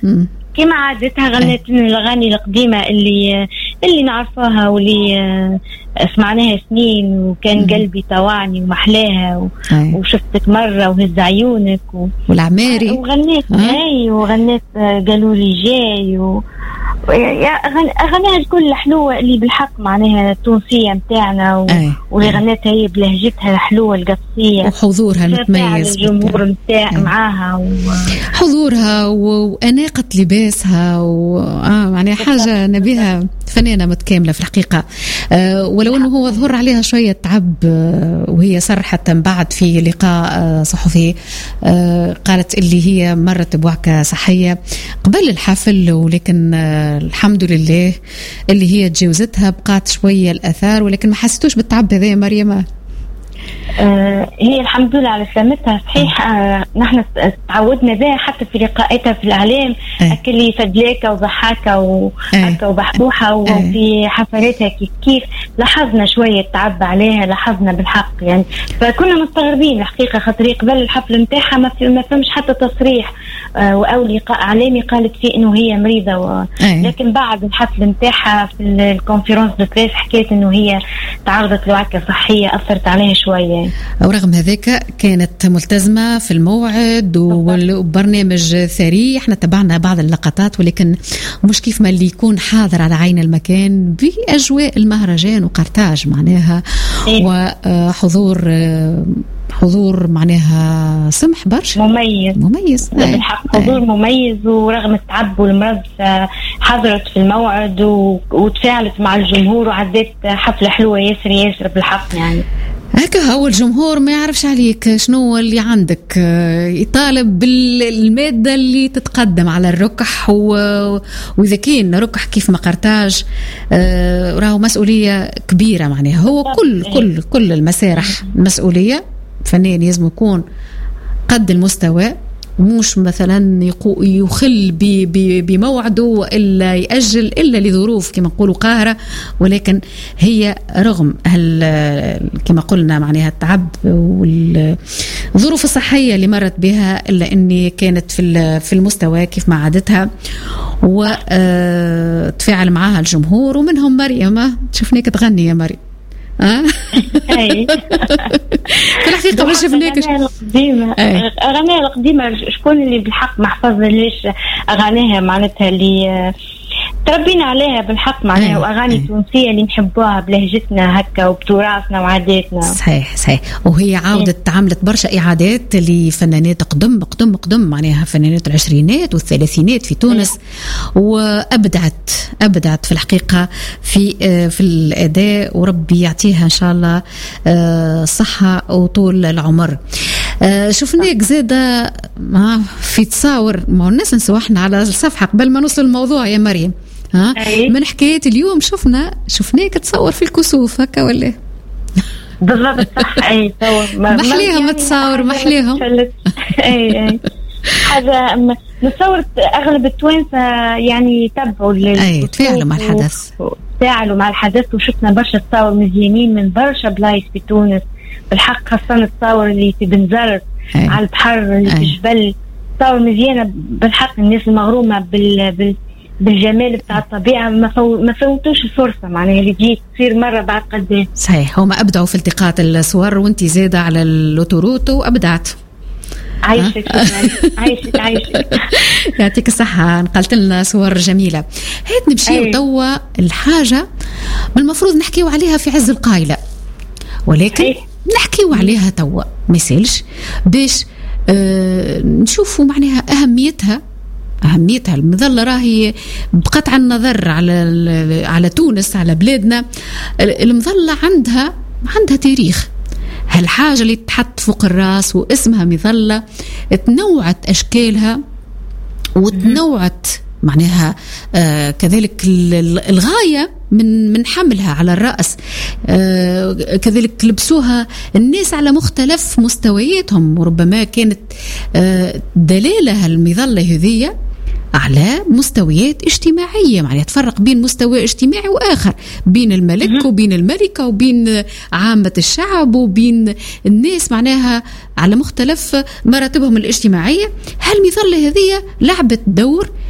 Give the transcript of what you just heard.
كما عادتها غنت الأغاني القديمة اللي نعرفها واللي سمعناها سنين، وكان قلبي طوعني ومحلاها وشفتك مرة وهز عيونك والعماري، وغنيت وغنيت قالوا لي جاي أغنيها الكل حلوة اللي بالحق معناها التونسية متاعنا واللي غنيتها هي بلهجتها الحلوة القصية وحضورها المتميز، الجمهور متاع معاها حضورها وأناقة لباسها معناها حاجة نبيها فنانة متكاملة في الحقيقة. ولو أنه هو ظهر عليها شوية تعب، وهي صرحت بعد في لقاء صحفي قالت اللي هي مرت بوعكة صحية قبل الحفل، ولكن الحمد لله اللي هي تجاوزتها، بقات شوية الأثار، ولكن ما حسيتوش بالتعب هذا يا مريم؟ هي الحمد لله على سلامتها. صحيح نحن تعودنا بها حتى في لقاءاتها في الإعلام أكلي فدلاكة وضحاكة وبحبوحة، وفي حفلاتها كيف لاحظنا شوية تعب عليها، لاحظنا بالحق يعني. فكنا مستغربين الحقيقة، خاطر قبل الحفل متاعها ما فهمش حتى تصريح أو لقاء إعلامي قالت فيه إنه هي مريضة لكن بعد الحفل متاعها في الكونفرنس دو بريس حكيت إنه هي تعرضت لوعكة صحية أثرت عليها شوية. ورغم هذاك كانت ملتزمة في الموعد وبرنامج ثري، احنا تبعنا بعض اللقطات، ولكن مش كيف ما اللي يكون حاضر على عين المكان بأجواء المهرجان وقرطاج معناها حضور معناها سمح برشا مميز بالحق حضور مميز. ورغم التعب والمرض حضرت في الموعد وتفاعلت مع الجمهور وعدت حفلة حلوة ياسر بالحق يعني. هكا هو الجمهور ما يعرفش عليك شنو اللي عندك، يطالب بالمادة اللي تتقدم على الركح، وإذا كان ركح كيف ما قرطاج راهو مسؤولية كبيرة معناها. هو كل المسارح مسؤولية، فنان لازم يكون قد المستوى، مش مثلا يخل بموعده إلا يأجل إلا لظروف كما نقولوا قاهرة. ولكن هي رغم كما قلنا معناها التعب والظروف الصحية اللي مرت بها، إلا أني كانت في المستوى كيف ما عادتها، وتفاعل معها الجمهور ومنهم مريم. شفناك تغني يا مريم في الحقيقة ما شفناكش أغانيها القديمة. شكون اللي بالحق ما حفظنا ليش أغانيها معناتها اللي تربينا عليها بالحق معناها، وأغاني تونسية اللي نحبوها بلهجتنا هكا وبتراثنا وعاداتنا. صحيح. وهي عملت برشا إعادات لفنانات قدم معناها فنانات العشرينات والثلاثينات في تونس، وأبدعت في الحقيقة في الأداء، وربي يعطيها إن شاء الله صحة وطول العمر. شفناك زادة في تصاور، ما الناس نسوحنا على الصفحة قبل ما نوصل الموضوع يا مريم. من حكاية اليوم شفناك تصور في الكسوف هكا ولا؟ بالضبط صح. محليهم تصور محليهم. هذا نتصور أغلب التوانسة يعني تبعوا تفاعلوا مع الحدث وشفنا برشا تصور مزيانين من برشا بلايص في تونس بالحق، خاصة التصور اللي في بنزرت على البحر اللي في الجبل، تصور مزيانة بالحق. الناس المغرومة بالجمال بتاع الطبيعة ما فوتوش الفرصة معناها اللي تجي تصير مرة بعد قدام. صحيح، هما أبدعوا في التقاط الصور، وانتي زادة على اللوتوروت وأبدعت. عايشك يعطيك الصحة، نقلت لنا صور جميلة. هات نمشي توا الحاجة المفروض نحكيو عليها في عز القايلة، ولكن نحكيو عليها توا مثالش باش نشوفوا معناها أهميتها المظلة. راهي بقطع النظر على تونس على بلادنا، المظلة عندها تاريخ. هالحاجة اللي تحط فوق الراس واسمها مظلة، تنوعت أشكالها وتنوعت معناها كذلك الغاية من حملها على الرأس، كذلك لبسوها الناس على مختلف مستوياتهم، وربما كانت دلالة المظلة هذية على مستويات اجتماعية، معناها تفرق بين مستوى اجتماعي وآخر، بين الملك وبين الملكة وبين عامة الشعب وبين الناس معناها على مختلف مراتبهم الاجتماعية. هالمظلة هذه لعبت دور